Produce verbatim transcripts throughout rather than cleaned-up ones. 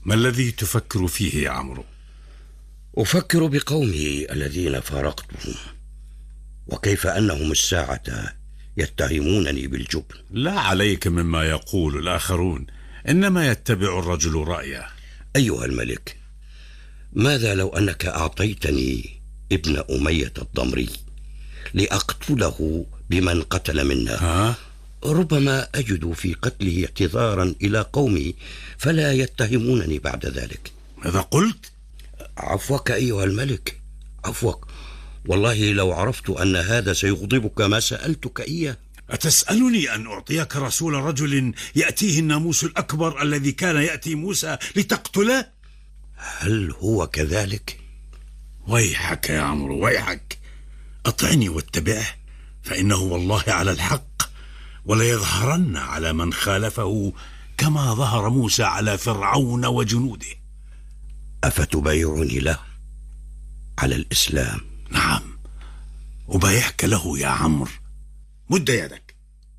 ما الذي تفكر فيه يا عمرو؟ أفكر بقومي الذين فارقتهم، وكيف أنهم الساعة يتهمونني بالجبن. لا عليك مما يقول الآخرون، إنما يتبع الرجل رأيه. أيها الملك، ماذا لو أنك أعطيتني ابن أمية الضمري لأقتله بمن قتل منا؟ ها؟ ربما أجد في قتله اعتذارا إلى قومي فلا يتهمونني بعد ذلك. ماذا قلت؟ عفوك أيها الملك، عفوك. والله لو عرفت أن هذا سيغضبك ما سألتك إياه. أتسألني أن أعطيك رسول رجل يأتيه الناموس الأكبر الذي كان يأتي موسى لتقتله؟ هل هو كذلك؟ ويحك يا عمرو، ويحك. أطعني واتبعه، فإنه والله على الحق، وليظهرن على من خالفه كما ظهر موسى على فرعون وجنوده. أفتبايعني له على الإسلام؟ نعم، أبايعك له يا عمرو. مد يدك.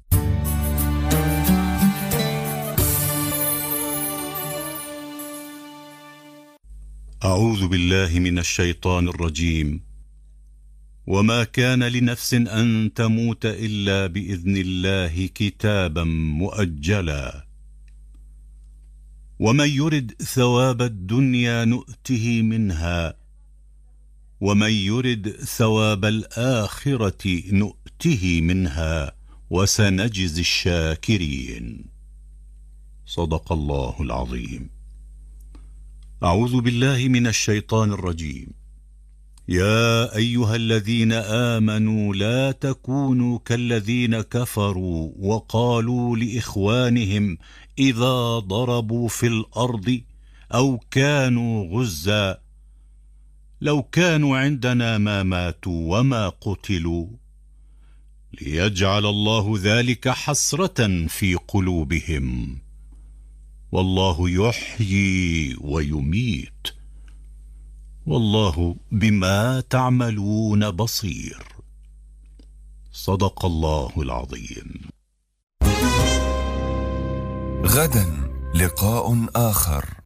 أعوذ بالله من الشيطان الرجيم. وما كان لنفس أن تموت إلا بإذن الله كتابا مؤجلا، ومن يرد ثواب الدنيا نؤته منها، ومن يرد ثواب الآخرة نؤته منها، وسنجزي الشاكرين. صدق الله العظيم. أعوذ بالله من الشيطان الرجيم. يا أيها الذين آمنوا لا تكونوا كالذين كفروا وقالوا لإخوانهم إذا ضربوا في الأرض أو كانوا غزا لو كانوا عندنا ما ماتوا وما قتلوا، ليجعل الله ذلك حسرة في قلوبهم، والله يحيي ويميت، والله بما تعملون بصير. صدق الله العظيم. غدا لقاء آخر.